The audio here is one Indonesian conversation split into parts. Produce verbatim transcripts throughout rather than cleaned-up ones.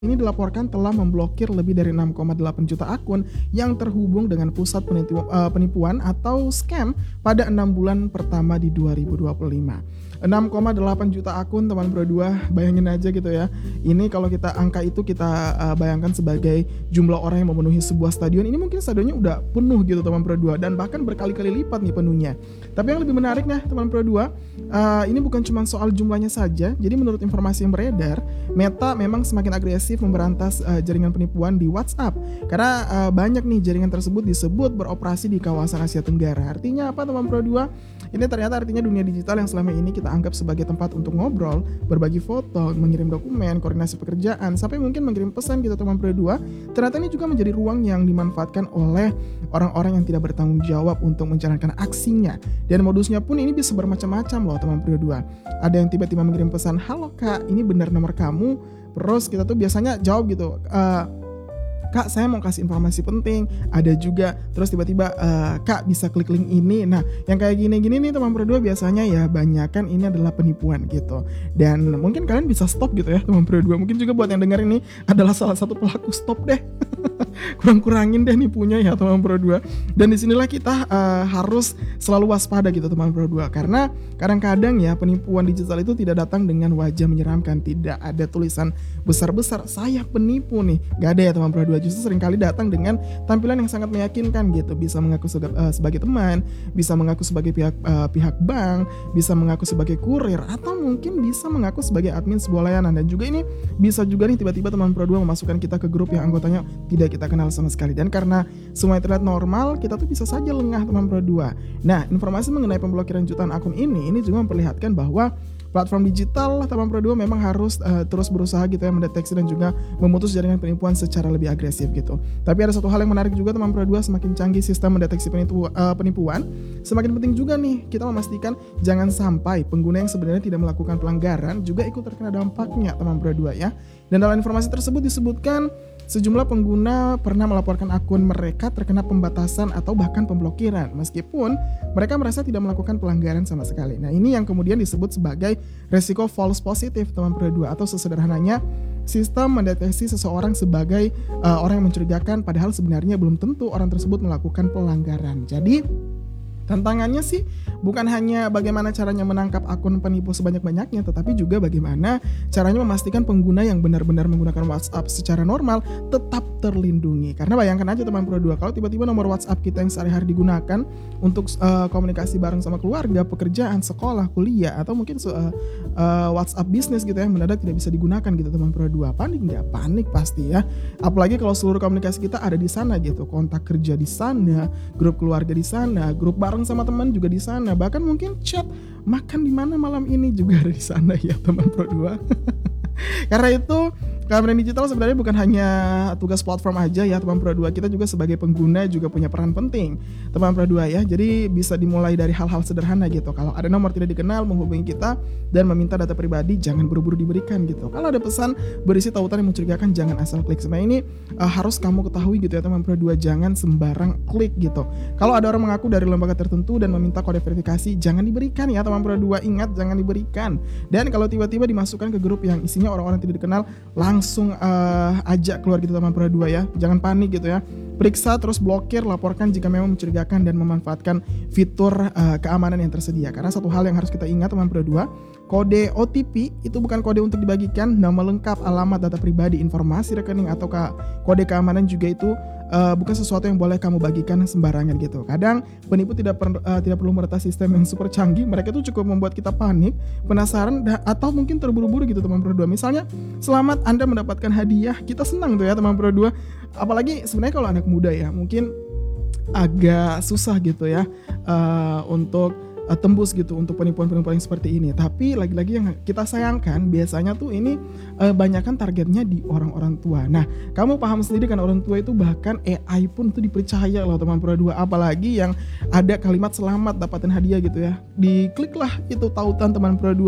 Ini dilaporkan telah memblokir lebih dari enam koma delapan juta akun yang terhubung dengan pusat penipu, uh, penipuan atau scam pada enam bulan pertama di dua ribu dua puluh lima. enam koma delapan juta akun teman Pro dua, bayangin aja gitu ya. Ini kalau kita angka itu kita uh, bayangkan sebagai jumlah orang yang memenuhi sebuah stadion, ini mungkin stadionnya udah penuh gitu teman Pro dua, dan bahkan berkali-kali lipat nih penuhnya. Tapi yang lebih menariknya teman Pro dua, uh, ini bukan cuma soal jumlahnya saja. Jadi menurut informasi yang beredar, Meta memang semakin agresif memberantas uh, jaringan penipuan di WhatsApp, karena uh, banyak nih jaringan tersebut disebut beroperasi di kawasan Asia Tenggara. Artinya apa teman Pro dua? Ini ternyata artinya dunia digital yang selama ini kita anggap sebagai tempat untuk ngobrol, berbagi foto, mengirim dokumen, koordinasi pekerjaan, sampai mungkin mengirim pesan gitu teman Pro dua. Ternyata ini juga menjadi ruang yang dimanfaatkan oleh orang-orang yang tidak bertanggung jawab untuk menjalankan aksinya. Dan modusnya pun ini bisa bermacam-macam loh teman Pro dua. Ada yang tiba-tiba mengirim pesan, "Halo Kak, ini benar nomor kamu?" Terus kita tuh biasanya jawab gitu, uh, "Kak, saya mau kasih informasi penting." Ada juga terus tiba-tiba, uh, "Kak, bisa klik link ini." Nah, yang kayak gini-gini nih teman Pro dua biasanya ya banyakan ini adalah penipuan gitu. Dan mungkin kalian bisa stop gitu ya teman Pro dua. Mungkin juga buat yang dengar ini adalah salah satu pelaku, stop deh. Kurang-kurangin deh nipunya ya teman Pro dua. Dan disinilah kita uh, harus selalu waspada gitu teman Pro dua, karena kadang-kadang ya penipuan digital itu tidak datang dengan wajah menyeramkan, tidak ada tulisan besar-besar "saya penipu" nih, gak ada ya teman Pro dua. Justru seringkali datang dengan tampilan yang sangat meyakinkan gitu, bisa mengaku sega, uh, sebagai teman, bisa mengaku sebagai pihak uh, pihak bank, bisa mengaku sebagai kurir, atau mungkin bisa mengaku sebagai admin sebuah layanan. Dan juga ini bisa juga nih tiba-tiba teman Pro dua memasukkan kita ke grup yang anggotanya tidak kita kenal sama sekali. Dan karena semua terlihat normal, kita tuh bisa saja lengah teman Pro dua. Nah, informasi mengenai pemblokiran jutaan akun ini ini juga memperlihatkan bahwa platform digital teman Pro dua memang harus uh, terus berusaha gitu ya mendeteksi dan juga memutus jaringan penipuan secara lebih agresif gitu. Tapi ada satu hal yang menarik juga teman Pro dua, semakin canggih sistem mendeteksi penipu, uh, penipuan, semakin penting juga nih kita memastikan jangan sampai pengguna yang sebenarnya tidak melakukan pelanggaran juga ikut terkena dampaknya teman Pro dua ya. Dan dalam informasi tersebut disebutkan sejumlah pengguna pernah melaporkan akun mereka terkena pembatasan atau bahkan pemblokiran meskipun mereka merasa tidak melakukan pelanggaran sama sekali. Nah, ini yang kemudian disebut sebagai resiko false positif teman Pro dua, atau sesederhananya sistem mendeteksi seseorang sebagai uh, orang yang mencurigakan padahal sebenarnya belum tentu orang tersebut melakukan pelanggaran. Jadi tantangannya sih bukan hanya bagaimana caranya menangkap akun penipu sebanyak-banyaknya, tetapi juga bagaimana caranya memastikan pengguna yang benar-benar menggunakan WhatsApp secara normal tetap terlindungi. Karena bayangkan aja teman Pro dua, kalau tiba-tiba nomor WhatsApp kita yang sehari-hari digunakan untuk uh, komunikasi bareng sama keluarga, pekerjaan, sekolah, kuliah, atau mungkin uh, uh, WhatsApp bisnis gitu ya, mendadak tidak bisa digunakan gitu teman Pro dua. Panik nggak? Panik pasti ya. Apalagi kalau seluruh komunikasi kita ada di sana gitu, kontak kerja di sana, grup keluarga di sana, grup bareng sama teman juga di sana, bahkan mungkin chat makan di mana malam ini juga ada di sana ya teman Pro dua. Karena itu keamanan digital sebenarnya bukan hanya tugas platform aja ya teman Pro dua, kita juga sebagai pengguna juga punya peran penting teman Pro dua ya. Jadi bisa dimulai dari hal-hal sederhana gitu. Kalau ada nomor tidak dikenal menghubungi kita dan meminta data pribadi, jangan buru-buru diberikan gitu. Kalau ada pesan berisi tautan yang mencurigakan, jangan asal klik. Sebenarnya ini uh, harus kamu ketahui gitu ya teman Pro dua, jangan sembarang klik gitu. Kalau ada orang mengaku dari lembaga tertentu dan meminta kode verifikasi, jangan diberikan ya teman Pro dua, ingat jangan diberikan. Dan kalau tiba-tiba dimasukkan ke grup yang isinya orang-orang tidak dikenal, langsung uh, ajak keluar gitu teman Pro dua ya. Jangan panik gitu ya. Periksa terus blokir, laporkan jika memang mencurigakan dan memanfaatkan fitur uh, keamanan yang tersedia. Karena satu hal yang harus kita ingat teman Pro dua, kode O T P itu bukan kode untuk dibagikan, nama lengkap, alamat, data pribadi, informasi rekening atau ke- kode keamanan juga itu uh, bukan sesuatu yang boleh kamu bagikan sembarangan gitu. Kadang penipu tidak per, uh, tidak perlu meretas sistem yang super canggih, mereka itu cukup membuat kita panik, penasaran, da- atau mungkin terburu-buru gitu teman Pro dua. Misalnya, selamat Anda mendapatkan hadiah, kita senang tuh ya teman Pro dua. Apalagi sebenarnya kalau anak muda ya, mungkin agak susah gitu ya uh, untuk uh, tembus gitu untuk penipuan-penipuan yang seperti ini. Tapi lagi-lagi yang kita sayangkan biasanya tuh ini uh, banyakkan targetnya di orang-orang tua. Nah, kamu paham sendiri kan orang tua itu bahkan A I pun itu dipercaya loh teman Pro dua. Apalagi yang ada kalimat selamat dapatin hadiah gitu ya, dikliklah itu tautan teman Pro dua.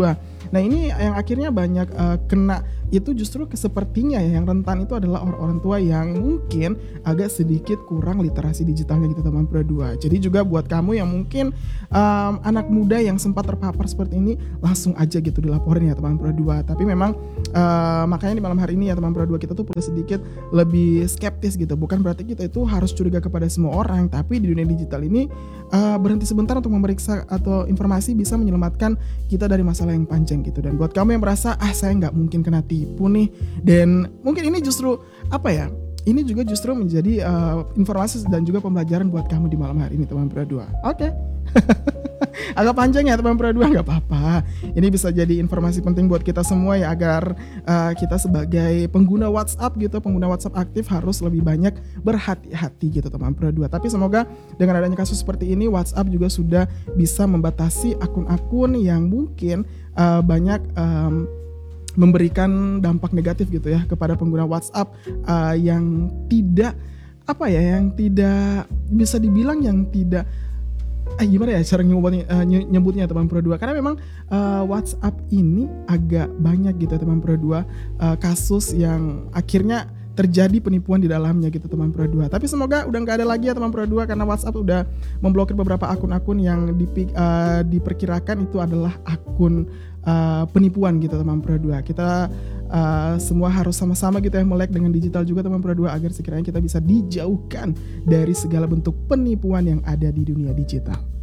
Nah ini yang akhirnya banyak uh, kena itu justru sepertinya ya yang rentan itu adalah orang-orang tua yang mungkin agak sedikit kurang literasi digitalnya gitu teman Pro dua. Jadi juga buat kamu yang mungkin um, anak muda yang sempat terpapar seperti ini, langsung aja gitu dilaporin ya teman Pro dua. Tapi memang uh, makanya di malam hari ini ya teman Pro dua kita tuh perlu sedikit lebih skeptis gitu. Bukan berarti kita itu harus curiga kepada semua orang, tapi di dunia digital ini uh, berhenti sebentar untuk memeriksa atau informasi bisa menyelamatkan kita dari masalah yang panjang gitu. Dan buat kamu yang merasa ah saya nggak mungkin kena tipu nih, dan mungkin ini justru apa ya, ini juga justru menjadi uh, informasi dan juga pembelajaran buat kamu di malam hari ini teman Pro dua. Oke okay. Agak panjang ya teman Pro dua, nggak apa-apa. Ini bisa jadi informasi penting buat kita semua ya, agar uh, kita sebagai pengguna WhatsApp gitu, pengguna WhatsApp aktif harus lebih banyak berhati-hati gitu teman Pro dua. Tapi semoga dengan adanya kasus seperti ini, WhatsApp juga sudah bisa membatasi akun-akun yang mungkin uh, banyak um, memberikan dampak negatif gitu ya kepada pengguna WhatsApp uh, yang tidak apa ya, yang tidak bisa dibilang yang tidak eh gimana ya cara nyebutnya, uh, nyebutnya teman Pro dua, karena memang uh, WhatsApp ini agak banyak gitu teman Pro dua uh, kasus yang akhirnya terjadi penipuan di dalamnya gitu teman Pro dua. Tapi semoga udah nggak ada lagi ya teman Pro dua, karena WhatsApp udah memblokir beberapa akun-akun yang dipik, uh, diperkirakan itu adalah akun uh, penipuan gitu teman Pro dua. Kita uh, semua harus sama-sama gitu ya melek dengan digital juga teman Pro dua, agar sekiranya kita bisa dijauhkan dari segala bentuk penipuan yang ada di dunia digital.